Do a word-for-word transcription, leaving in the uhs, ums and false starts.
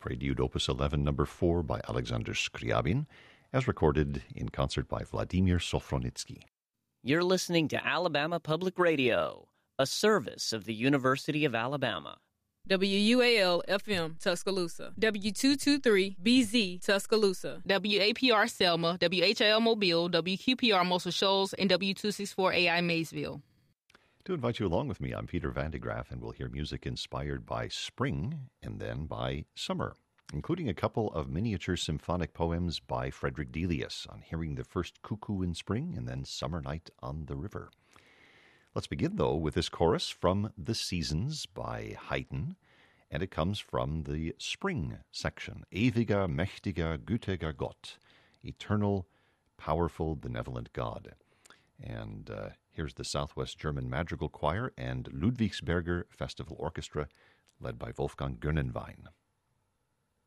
Prelude Opus eleven, number four by Alexander Scriabin, as recorded in concert by Vladimir Sofronitsky. You're listening to Alabama Public Radio, a service of the University of Alabama. W U A L F M Tuscaloosa, W two twenty-three B Z Tuscaloosa, W A P R Selma, W H L Mobile, W Q P R Muscle Shoals, and W two sixty-four A I Maysville. To invite you along with me, I'm Peter Van de Graaff, and we'll hear music inspired by spring and then by summer, including a couple of miniature symphonic poems by Frederick Delius on hearing the first cuckoo in spring and then Summer Night on the River. Let's begin, though, with this chorus from The Seasons by Haydn, and it comes from the spring section. Ewiger, mächtiger, gütiger Gott, eternal, powerful, benevolent God. And uh, here's the Southwest German Madrigal Choir and Ludwigsberger Festival Orchestra, led by Wolfgang Gönnenwein.